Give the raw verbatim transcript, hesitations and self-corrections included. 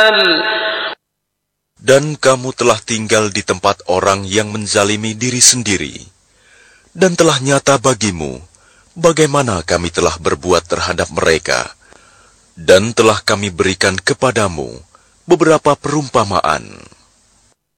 Dan kamu telah tinggal di tempat orang yang menzalimi diri sendiri, dan telah nyata bagimu bagaimana kami telah berbuat terhadap mereka, dan telah kami berikan kepadamu beberapa perumpamaan.